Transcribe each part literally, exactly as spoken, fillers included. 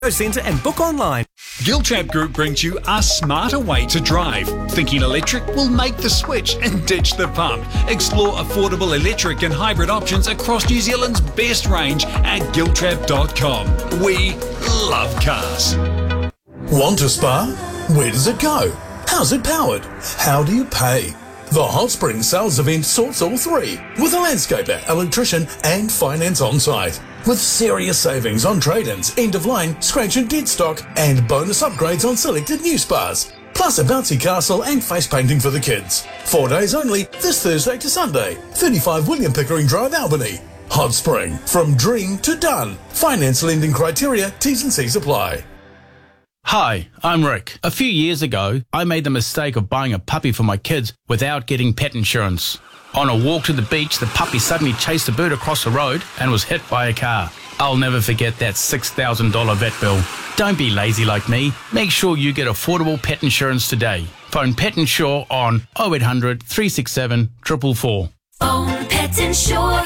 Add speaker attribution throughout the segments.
Speaker 1: Centre and book online.
Speaker 2: Giltrap Group brings you a smarter way to drive. Thinking electric? Will make the switch and ditch the pump. Explore affordable electric and hybrid options across New Zealand's best range at giltrap dot com. We love cars.
Speaker 3: Want a spa? Where does it go? How's it powered? How do you pay? The Hot Spring Sales event sorts all three, with a landscaper, electrician and finance on site. With serious savings on trade-ins, end-of-line, scratch and dead stock and bonus upgrades on selected new spas. Plus a bouncy castle and face painting for the kids. Four days only, this Thursday to Sunday. thirty-five William Pickering Drive, Albany. Hot Spring, from dream to done. Finance lending criteria, T's and C's apply.
Speaker 4: Hi, I'm Rick. A few years ago, I made the mistake of buying a puppy for my kids without getting pet insurance. On a walk to the beach, the puppy suddenly chased a bird across the road and was hit by a car. I'll never forget that six thousand dollars vet bill. Don't be lazy like me. Make sure you get affordable pet insurance today. Phone Pet Insure on oh eight hundred, three six seven, four four four.
Speaker 5: Phone Pet Insure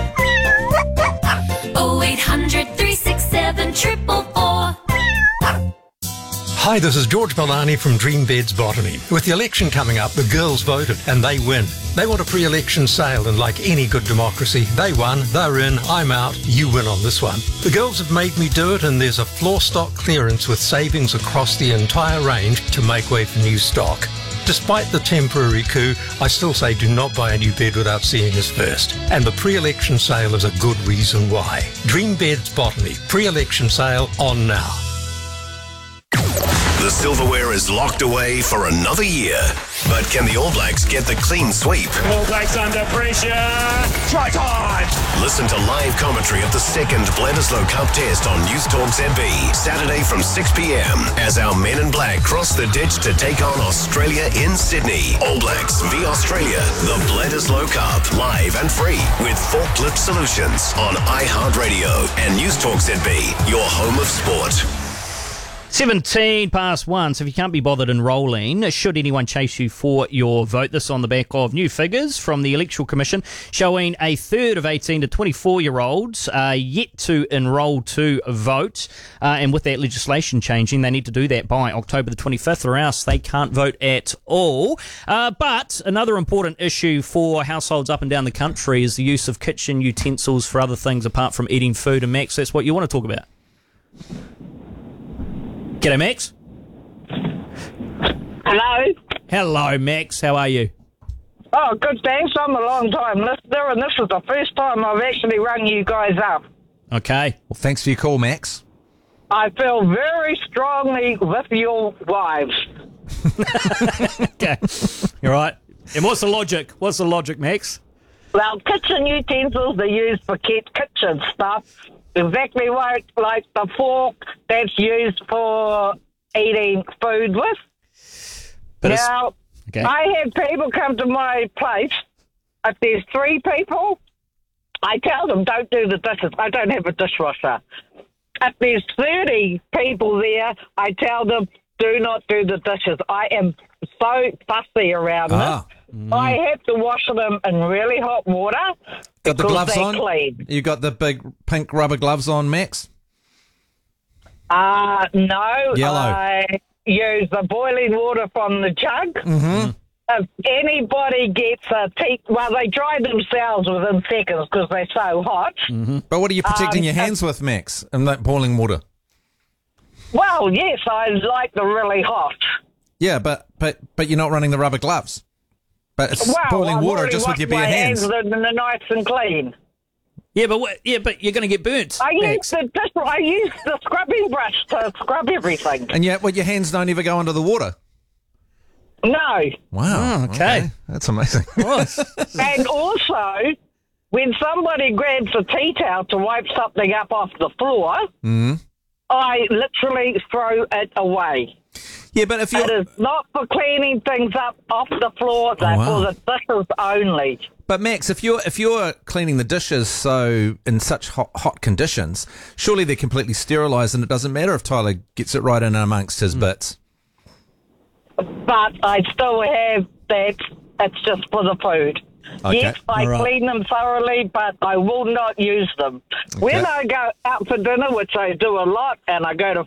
Speaker 5: oh eight hundred, three six seven, four four four.
Speaker 6: Hi, this is George Milani from Dream Beds Botany. With the election coming up, the girls voted and they win. They want a pre-election sale, and like any good democracy, they won, they're in, I'm out, you win on this one. The girls have made me do it, and there's a floor stock clearance with savings across the entire range to make way for new stock. Despite the temporary coup, I still say do not buy a new bed without seeing us first. And the pre-election sale is a good reason why. Dream Beds Botany, pre-election sale on now.
Speaker 7: The silverware is locked away for another year. But can the All Blacks get the clean sweep?
Speaker 8: All Blacks under pressure. Try time.
Speaker 7: Listen to live commentary of the second Bledisloe Cup test on News Talk Z B, Saturday from six p.m. as our men in black cross the ditch to take on Australia in Sydney. All Blacks v Australia, the Bledisloe Cup, live and free with Forklift Solutions on iHeartRadio and News Talk Z B, your home of sport.
Speaker 9: seventeen past one, so if you can't be bothered enrolling, should anyone chase you for your vote? This on the back of new figures from the Electoral Commission showing a third of eighteen to twenty-four-year-olds are yet to enrol to vote. Uh, and with that legislation changing, they need to do that by October the twenty-fifth, or else they can't vote at all. Uh, but another important issue for households up and down the country is the use of kitchen utensils for other things apart from eating food. And Max, that's what you want to talk about. G'day, Max.
Speaker 10: Hello.
Speaker 9: Hello, Max. How are you?
Speaker 10: Oh, good, thanks. I'm a long-time listener, and this is the first time I've actually rung you guys up.
Speaker 9: Okay.
Speaker 11: Well, thanks for your call, Max.
Speaker 10: I feel very strongly with your wives.
Speaker 9: Okay. You're right. And what's the logic? What's the logic, Max?
Speaker 10: Well, kitchen utensils are used for kitchen stuff. Exactly like, like the fork that's used for eating food with.
Speaker 9: But
Speaker 10: now,
Speaker 9: okay.
Speaker 10: I have people come to my place. If there's three people, I tell them don't do the dishes. I don't have a dishwasher. If there's thirty people there, I tell them do not do the dishes. I am so fussy around
Speaker 11: Ah.
Speaker 10: this. Mm. I have to wash them in really hot water.
Speaker 11: Got the gloves on?
Speaker 10: Clean.
Speaker 11: You got the big pink rubber gloves on, Max?
Speaker 10: Uh, no.
Speaker 11: Yellow.
Speaker 10: I use the boiling water from the jug.
Speaker 11: Mm-hmm.
Speaker 10: If anybody gets a tea, well, they dry themselves within seconds because they're so hot.
Speaker 11: Mm-hmm. But what are you protecting
Speaker 10: Um,
Speaker 11: your hands with, Max, in that boiling water?
Speaker 10: Well, yes, I like the really hot.
Speaker 11: Yeah, but, but, but you're not running the rubber gloves. But it's
Speaker 10: Well,
Speaker 11: boiling
Speaker 10: I've
Speaker 11: water
Speaker 10: already
Speaker 11: just with your
Speaker 10: washed
Speaker 11: bare
Speaker 10: my
Speaker 11: hands.
Speaker 10: hands. And they're nice and clean.
Speaker 9: Yeah, but what, yeah, but you're going to get burnt.
Speaker 10: I use
Speaker 9: Max.
Speaker 10: the dish, I use the scrubbing brush to scrub everything.
Speaker 11: And yet, well, your hands don't even go under the water.
Speaker 10: No.
Speaker 11: Wow.
Speaker 9: Oh, okay.
Speaker 11: That's amazing.
Speaker 10: And also, when somebody grabs a tea towel to wipe something up off the floor,
Speaker 11: Mm-hmm.
Speaker 10: I literally throw it away.
Speaker 11: Yeah, but if you're...
Speaker 10: It is not for cleaning things up off the floor, they're
Speaker 11: Oh, wow.
Speaker 10: for the dishes only.
Speaker 11: But Max, if you're if you're cleaning the dishes so in such hot, hot conditions, surely they're completely sterilised, and it doesn't matter if Tyler gets it right in amongst his bits.
Speaker 10: But I still have that. It's just for the food.
Speaker 11: Okay.
Speaker 10: Yes, I
Speaker 1: All right.
Speaker 10: clean them thoroughly, but I will not use them. When I go out for dinner, which I do a lot, and I go to